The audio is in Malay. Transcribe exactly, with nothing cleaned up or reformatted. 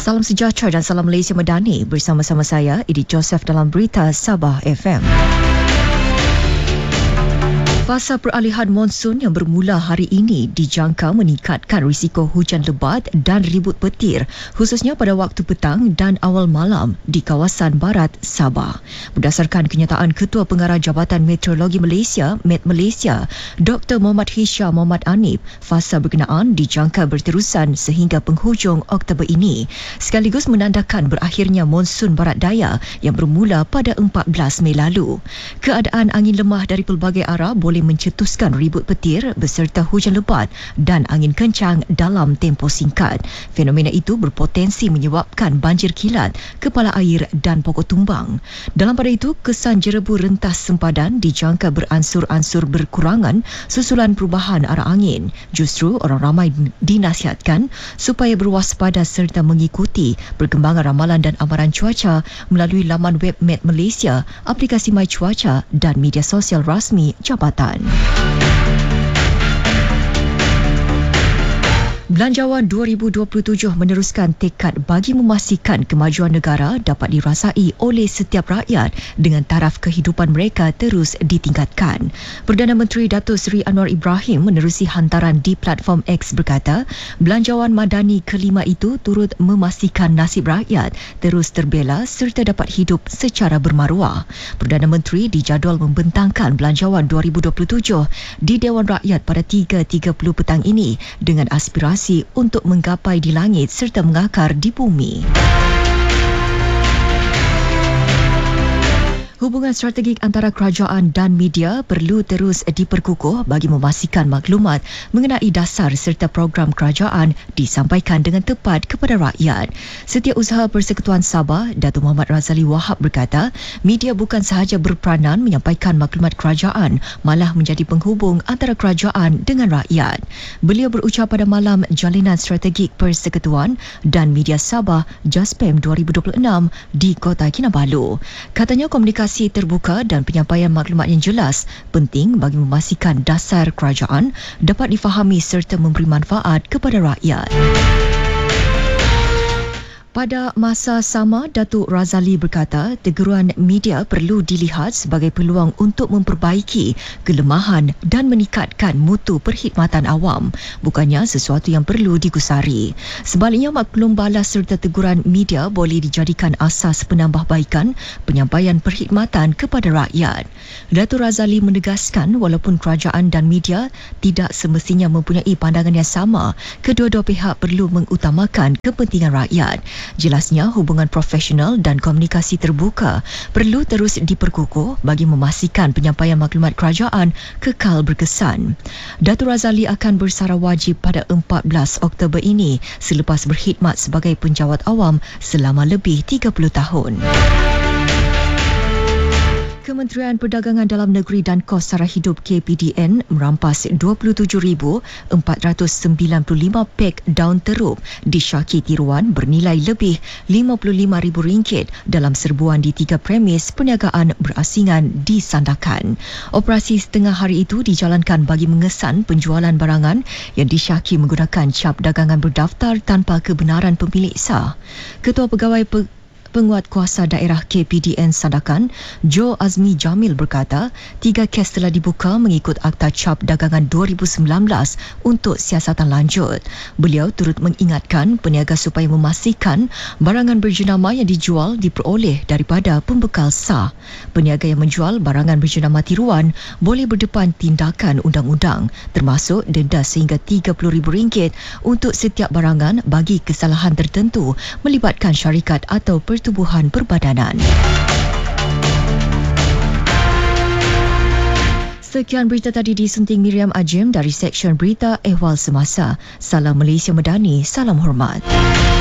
Salam sejahtera dan salam Malaysia Madani. Bersama-sama saya, Edi Joseph dalam Berita Sabah F M. Fasa peralihan monsun yang bermula hari ini dijangka meningkatkan risiko hujan lebat dan ribut petir, khususnya pada waktu petang dan awal malam di kawasan barat Sabah. Berdasarkan kenyataan Ketua Pengarah Jabatan Meteorologi Malaysia, Met Malaysia, Doktor Muhammad Hisha Muhammad Anip, fasa berkenaan dijangka berterusan sehingga penghujung Oktober ini, sekaligus menandakan berakhirnya monsun barat daya yang bermula pada empat belas Mei lalu. Keadaan angin lemah dari pelbagai arah boleh mencetuskan ribut petir beserta hujan lebat dan angin kencang dalam tempoh singkat. Fenomena itu berpotensi menyebabkan banjir kilat, kepala air dan pokok tumbang. Dalam pada itu, kesan jerebu rentas sempadan dijangka beransur-ansur berkurangan susulan perubahan arah angin. Justru orang ramai dinasihatkan supaya berwaspada serta mengikuti perkembangan ramalan dan amaran cuaca melalui laman web Met Malaysia, aplikasi My Cuaca dan media sosial rasmi jabatan. Belanjawan dua ribu dua puluh tujuh meneruskan tekad bagi memastikan kemajuan negara dapat dirasai oleh setiap rakyat dengan taraf kehidupan mereka terus ditingkatkan. Perdana Menteri Datuk Seri Anwar Ibrahim menerusi hantaran di platform X berkata, belanjawan madani kelima itu turut memastikan nasib rakyat terus terbela serta dapat hidup secara bermaruah. Perdana Menteri dijadual membentangkan belanjawan dua ribu dua puluh tujuh di Dewan Rakyat pada tiga tiga puluh petang ini dengan aspirasi untuk menggapai di langit serta mengakar di bumi. Hubungan strategik antara kerajaan dan media perlu terus diperkukuh bagi memastikan maklumat mengenai dasar serta program kerajaan disampaikan dengan tepat kepada rakyat. Setiausaha Persekutuan Sabah, Datuk Muhammad Razali Wahab berkata, media bukan sahaja berperanan menyampaikan maklumat kerajaan, malah menjadi penghubung antara kerajaan dengan rakyat. Beliau berucap pada malam Jalinan Strategik Persekutuan dan Media Sabah JASPEM dua ribu dua puluh enam di Kota Kinabalu. Katanya komunikasi terbuka dan penyampaian maklumat yang jelas penting bagi memastikan dasar kerajaan dapat difahami serta memberi manfaat kepada rakyat. Pada masa sama, Datuk Razali berkata, teguran media perlu dilihat sebagai peluang untuk memperbaiki kelemahan dan meningkatkan mutu perkhidmatan awam, bukannya sesuatu yang perlu digusari. Sebaliknya, maklum balas serta teguran media boleh dijadikan asas penambahbaikan penyampaian perkhidmatan kepada rakyat. Datuk Razali menegaskan, walaupun kerajaan dan media tidak semestinya mempunyai pandangan yang sama, kedua-dua pihak perlu mengutamakan kepentingan rakyat. Jelasnya, hubungan profesional dan komunikasi terbuka perlu terus diperkukuh bagi memastikan penyampaian maklumat kerajaan kekal berkesan. Datuk Razali akan bersara wajib pada empat belas Oktober ini selepas berkhidmat sebagai penjawat awam selama lebih tiga puluh tahun. Kementerian Perdagangan Dalam Negeri dan Kos Sara Hidup K P D N merampas dua puluh tujuh ribu empat ratus sembilan puluh lima pek daun teruk di Syaki tiruan bernilai lebih lima puluh lima ribu ringgit dalam serbuan di tiga premis perniagaan berasingan di Sandakan. Operasi setengah hari itu dijalankan bagi mengesan penjualan barangan yang disyaki menggunakan cap dagangan berdaftar tanpa kebenaran pemilik sah. Ketua Pegawai Pe- Penguat Kuasa Daerah K P D N Sandakan, Jo Azmi Jamil berkata, tiga kes telah dibuka mengikut Akta Cap Dagangan dua ribu sembilan belas untuk siasatan lanjut. Beliau turut mengingatkan peniaga supaya memastikan barangan berjenama yang dijual diperoleh daripada pembekal sah. Peniaga yang menjual barangan berjenama tiruan boleh berdepan tindakan undang-undang, termasuk denda sehingga tiga puluh ribu ringgit untuk setiap barangan bagi kesalahan tertentu melibatkan syarikat atau pertubuhan perbadanan. Sekian berita tadi disunting Miriam Ajim dari Seksyen Berita Ehwal Semasa. Salam Malaysia Madani, salam hormat.